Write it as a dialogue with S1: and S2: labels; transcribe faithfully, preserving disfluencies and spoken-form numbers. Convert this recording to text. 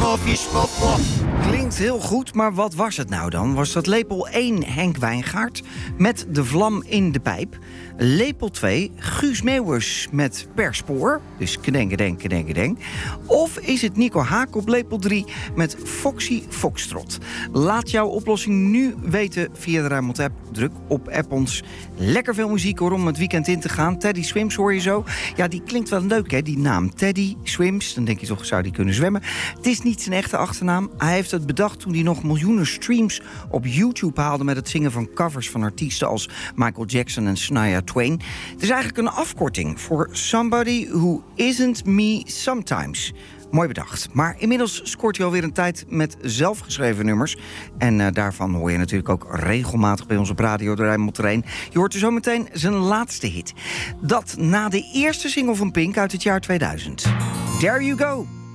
S1: Smoffie, smoffie.
S2: Klinkt heel goed, maar wat was het nou dan? Was dat lepel één Henk Wijngaard met De Vlam in de Pijp? Lepel twee Guus Meeuwers met Per Spoor, dus kedenk, kedenk, kedenk, kedenk. Of is het Nico Haak op lepel drie met Foxy Foxtrot? Laat jouw oplossing nu weten via de Rijnmond app. Druk op app ons. Lekker veel muziek hoor om het weekend in te gaan. Teddy Swims hoor je zo. Ja, die klinkt wel leuk hè, die naam. Teddy Swims, dan denk je toch, zou die kunnen zwemmen? Het is niet zijn echte achternaam. Hij heeft het bedacht toen hij nog miljoenen streams op YouTube haalde met het zingen van covers van artiesten als Michael Jackson en Shania Twain. Het is eigenlijk een afkorting voor Somebody Who Isn't Me Sometimes. Mooi bedacht. Maar inmiddels scoort hij alweer een tijd met zelfgeschreven nummers. En uh, daarvan hoor je natuurlijk ook regelmatig bij ons op radio de Rijnmond Terrein. Je hoort er zo meteen zijn laatste hit. Dat na de eerste single van Pink uit het jaar tweeduizend. There You Go.